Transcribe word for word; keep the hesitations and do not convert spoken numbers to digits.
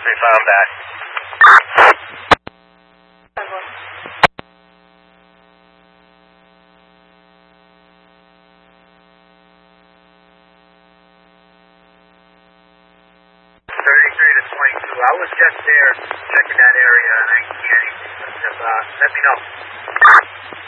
we found that. thirty-three to twenty-two. I was just there checking that area, and I can't even. Uh, let me know.